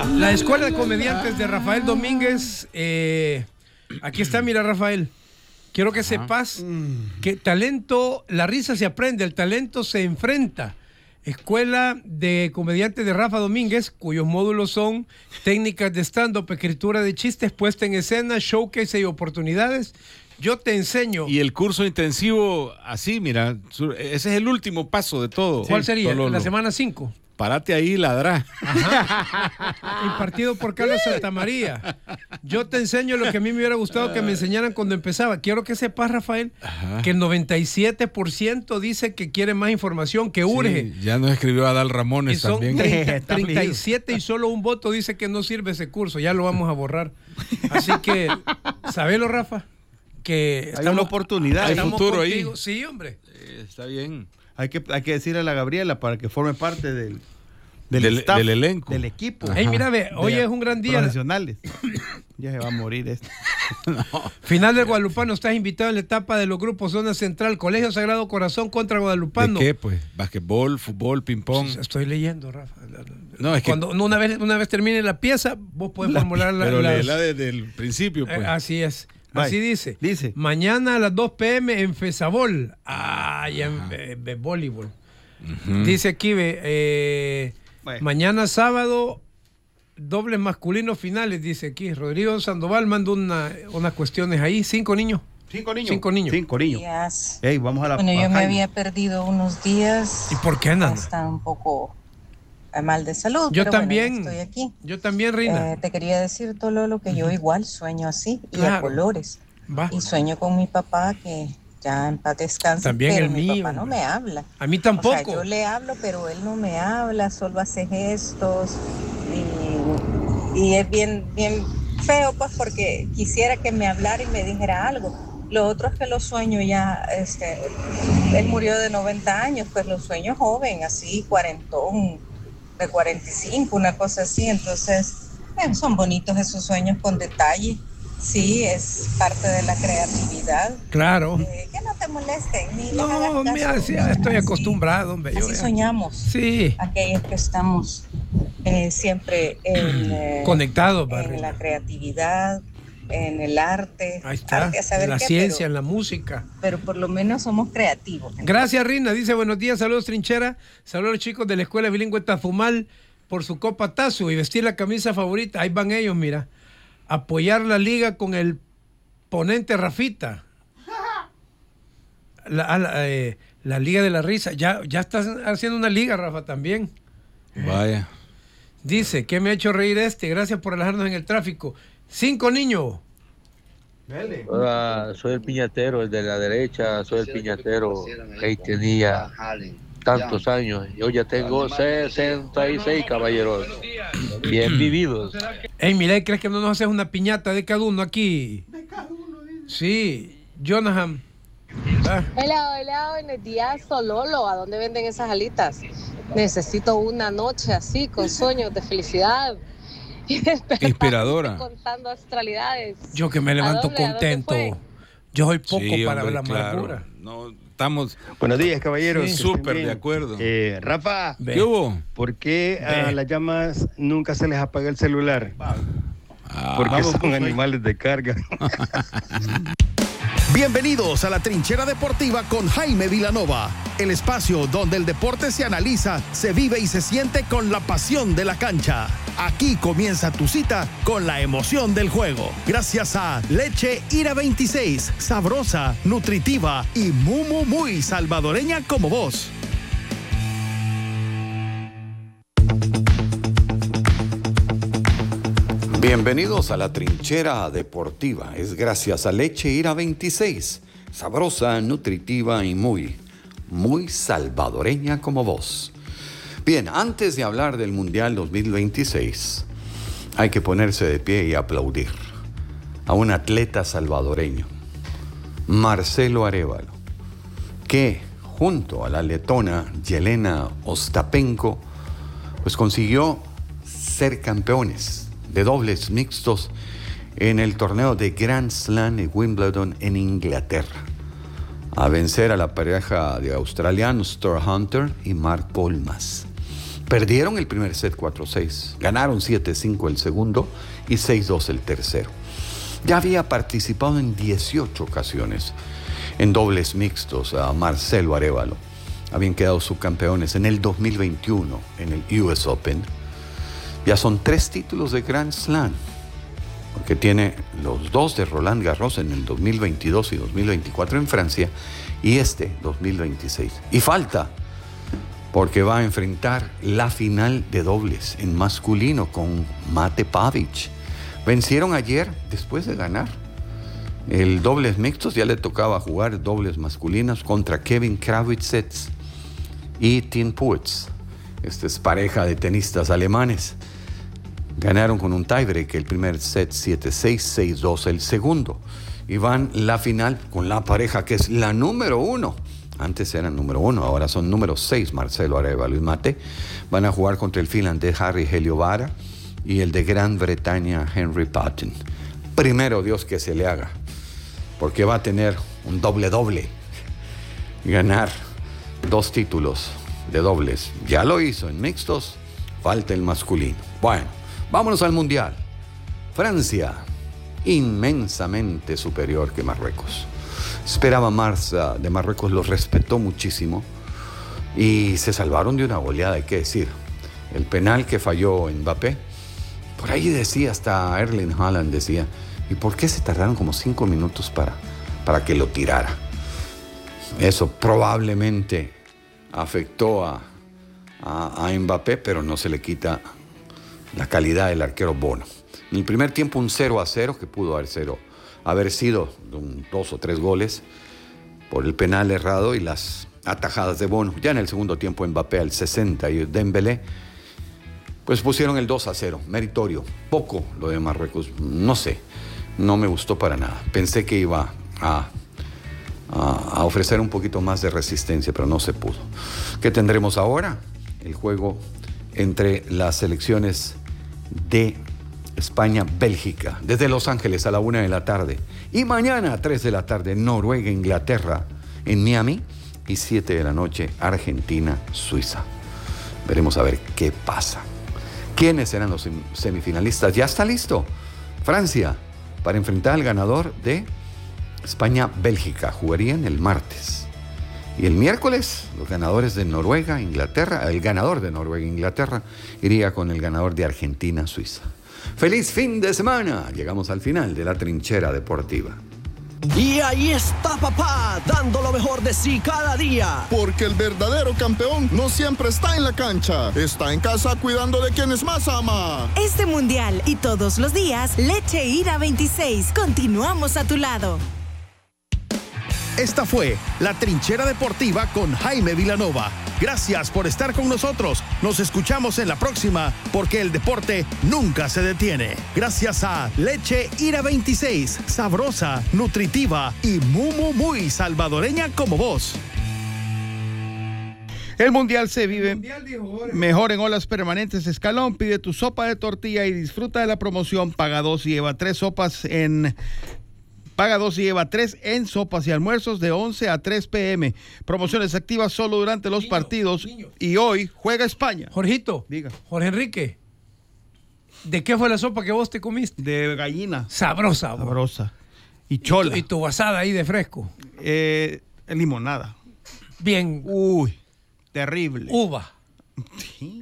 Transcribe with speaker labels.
Speaker 1: La Escuela de Comediantes de Rafael Domínguez. Aquí está, mira, Rafael. Quiero que sepas que talento, la risa se aprende, el talento se enfrenta. Escuela de Comediantes de Rafa Domínguez, cuyos módulos son técnicas de stand-up, escritura de chistes, puesta en escena, showcase y oportunidades. Yo te enseño.
Speaker 2: Y el curso intensivo, así, mira, ese es el último paso de todo.
Speaker 1: ¿Cuál sería?
Speaker 2: Tololo.
Speaker 1: La semana 5.
Speaker 2: Párate ahí y ladrá.
Speaker 1: Impartido por Carlos Santamaría. Yo te enseño lo que a mí me hubiera gustado que me enseñaran cuando empezaba. Quiero que sepas, Rafael, que el 97% dice que quiere más información, que urge.
Speaker 2: Sí, ya nos escribió Adal Ramones
Speaker 1: y son
Speaker 2: también.
Speaker 1: 37 y solo un voto dice que no sirve ese curso. Ya lo vamos a borrar. Así que, ¿sabelo, Rafa? Que
Speaker 3: hay una oportunidad.
Speaker 2: Hay futuro
Speaker 1: contigo.
Speaker 2: ahí.
Speaker 1: Sí, hombre.
Speaker 2: Está bien.
Speaker 3: Hay que decirle a la Gabriela para que forme parte del staff,
Speaker 2: del elenco.
Speaker 3: del equipo.
Speaker 1: Hey, mira, ve, hoy es un gran día.
Speaker 3: Profesionales. Ya se va a morir esto.
Speaker 2: No.
Speaker 1: Final del Guadalupano, estás invitado en la etapa de los grupos Zona Central, Colegio Sagrado Corazón contra Guadalupano.
Speaker 2: ¿De qué, pues? ¿Basquetbol, fútbol, ping-pong?
Speaker 1: Estoy leyendo, Rafa.
Speaker 2: No, es que...
Speaker 1: Cuando una vez termine la pieza, vos podés formular
Speaker 2: Pero léela desde el principio, pues.
Speaker 1: Así es.
Speaker 3: Bye.
Speaker 1: Así dice. Mañana a las 2 p.m. en Fesabol. En voleibol. Dice aquí, mañana sábado, dobles masculinos finales, dice aquí. Rodrigo Sandoval manda unas cuestiones ahí. 5 niños.
Speaker 3: 5 niños.
Speaker 1: 5 niños.
Speaker 3: 5 niños. Hey, vamos a la
Speaker 4: Bueno, yo me había perdido unos días.
Speaker 1: ¿Y por qué, Nana?
Speaker 4: Está un poco mal de salud.
Speaker 1: Yo
Speaker 4: pero
Speaker 1: también.
Speaker 4: Bueno, estoy aquí.
Speaker 1: Yo también, Reina.
Speaker 4: Te quería decir, Tololo, que yo igual sueño así y a colores. Y sueño con mi papá que ya en paz descanse.
Speaker 1: También
Speaker 4: pero
Speaker 1: el
Speaker 4: mi
Speaker 1: mío.
Speaker 4: papá no me habla.
Speaker 1: A mí tampoco.
Speaker 4: O sea, yo le hablo, pero él no me habla, solo hace gestos y es bien feo, pues, porque quisiera que me hablara y me dijera algo. Lo otro es que lo sueño ya, él murió de 90 años, pues lo sueño joven, así, cuarentón, de 45, una cosa así. Entonces, son bonitos esos sueños con detalle. Sí, es parte de la creatividad.
Speaker 1: Claro.
Speaker 4: Que no te molesten. Ni
Speaker 1: no, mira, sí, estoy acostumbrado, hombre.
Speaker 4: Así soñamos.
Speaker 1: Sí.
Speaker 4: Aquellos que estamos siempre
Speaker 1: conectados,
Speaker 4: en la creatividad, en el arte.
Speaker 1: Ahí está, en la ciencia, en la música.
Speaker 4: Pero por lo menos somos creativos.
Speaker 1: Gracias, Rina. Dice, buenos días, saludos, Trinchera. Saludos a los chicos de la Escuela Bilingüe Tafumal por su Copa Tazo y vestir la camisa favorita. Ahí van ellos, mira. Apoyar la liga con el ponente Rafita. La liga de la risa. Ya estás haciendo una liga, Rafa, también.
Speaker 2: Vaya.
Speaker 1: Dice, ¿qué me ha hecho reír Gracias por relajarnos en el tráfico. 5 niños.
Speaker 5: Hola, soy el piñatero, el de la derecha, soy el piñatero. Ahí tenía tantos años. Yo ya tengo 66, caballeros. Bien vividos.
Speaker 1: Ey, mira, ¿crees que no nos haces una piñata de cada uno aquí? De cada uno, sí, Jonathan.
Speaker 6: Hola, buenos días, Tololo. ¿A dónde venden esas alitas? Necesito una noche así, con sueños de felicidad.
Speaker 2: Inspiradora.
Speaker 6: Contando astralidades.
Speaker 1: Yo que me levanto contento. Yo soy poco para ver la amargura.
Speaker 2: Claro. No, estamos...
Speaker 3: Buenos días, caballeros.
Speaker 2: Sí, súper de acuerdo.
Speaker 3: Rafa,
Speaker 2: ¿qué hubo?
Speaker 3: ¿Por qué a las llamas nunca se les apaga el celular? Porque son animales de carga.
Speaker 7: Bienvenidos a la Trinchera Deportiva con Jaime Vilanova, el espacio donde el deporte se analiza, se vive y se siente con la pasión de la cancha. Aquí comienza tu cita con la emoción del juego. Gracias a Leche Ira 26, sabrosa, nutritiva y muy salvadoreña como vos.
Speaker 8: Bienvenidos a la Trinchera Deportiva. Es gracias a Leche Ira 26, sabrosa, nutritiva y muy salvadoreña como vos. Bien, antes de hablar del Mundial 2026, hay que ponerse de pie y aplaudir a un atleta salvadoreño, Marcelo Arévalo, que junto a la letona Yelena Ostapenko, pues consiguió ser campeones de dobles mixtos en el torneo de Grand Slam de Wimbledon en Inglaterra, a vencer a la pareja de australianos Stuart Hunter y Mark Polmas. Perdieron el primer set 4-6, ganaron 7-5 el segundo y 6-2 el tercero. Ya había participado en 18 ocasiones en dobles mixtos a Marcelo Arévalo. Habían quedado subcampeones en el 2021 en el US Open. Ya son 3 títulos de Grand Slam, porque tiene los 2 de Roland Garros en el 2022 y 2024 en Francia y 2026. Y falta, porque va a enfrentar la final de dobles en masculino con Mate Pavic. Vencieron ayer después de ganar el dobles mixtos. Ya le tocaba jugar dobles masculinos contra Kevin Krawietz y Tim Puetz. Esta es pareja de tenistas alemanes. Ganaron con un tiebreak el primer set 7-6, 6-2 el segundo. Y van la final con la pareja que es la número 1. Antes eran número 1, ahora son número 6, Marcelo Arévalo y Mate. Van a jugar contra el finlandés Harry Heliovara y el de Gran Bretaña Henry Patton. Primero Dios que se le haga, porque va a tener un doble-doble. Ganar 2 títulos de dobles. Ya lo hizo en mixtos, falta el masculino. Bueno, vámonos al Mundial. Francia, inmensamente superior que Marruecos. Esperaba más de Marruecos, los respetó muchísimo y se salvaron de una goleada, hay que decir. El penal que falló Mbappé, por ahí decía, hasta Erling Haaland decía, ¿y por qué se tardaron como 5 minutos para que lo tirara? Eso probablemente afectó a Mbappé, pero no se le quita la calidad del arquero Bono. En el primer tiempo un 0-0 que pudo haber sido un 2 o 3 goles por el penal errado y las atajadas de Bono. Ya en el segundo tiempo Mbappé al 60 y Dembélé pues pusieron el 2-0, meritorio. Poco lo de Marruecos, no sé, no me gustó para nada. Pensé que iba a ofrecer un poquito más de resistencia, pero no se pudo. ¿Qué tendremos ahora? El juego entre las selecciones de España-Bélgica, desde Los Ángeles a la 1 de la tarde. Y mañana a 3 de la tarde, Noruega-Inglaterra en Miami. Y 7 de la noche, Argentina-Suiza. Veremos a ver qué pasa. ¿Quiénes serán los semifinalistas? Ya está listo. Francia, para enfrentar al ganador de España-Bélgica. Jugarían el martes. Y el miércoles, los ganadores de Noruega-Inglaterra, el ganador de Noruega-Inglaterra iría con el ganador de Argentina-Suiza. ¡Feliz fin de semana! Llegamos al final de la Trinchera Deportiva.
Speaker 9: Y ahí está papá, dando lo mejor de sí cada día.
Speaker 10: Porque el verdadero campeón no siempre está en la cancha, está en casa cuidando de quienes más ama.
Speaker 11: Este mundial y todos los días, Leche Ira 26. Continuamos a tu lado.
Speaker 7: Esta fue la Trinchera Deportiva con Jaime Vilanova. Gracias por estar con nosotros. Nos escuchamos en la próxima, porque el deporte nunca se detiene. Gracias a Leche Ira 26, sabrosa, nutritiva y muy salvadoreña como vos.
Speaker 1: El mundial se vive mejor en Olas Permanentes Escalón. Pide tu sopa de tortilla y disfruta de la promoción. Paga 2 y lleva 3 sopas en... Paga 2 y lleva 3 en sopas y almuerzos de 11 a 3 p.m. Promociones activas solo durante los partidos. Y hoy juega España.
Speaker 12: Jorgito,
Speaker 1: diga.
Speaker 12: Jorge Enrique, ¿de qué fue la sopa que vos te comiste?
Speaker 1: De gallina.
Speaker 12: Sabrosa.
Speaker 1: Sabrosa. Y chola.
Speaker 12: ¿Y tu basada ahí de fresco?
Speaker 1: Limonada.
Speaker 12: Bien.
Speaker 1: Uy, terrible.
Speaker 12: Uva.
Speaker 1: Sí.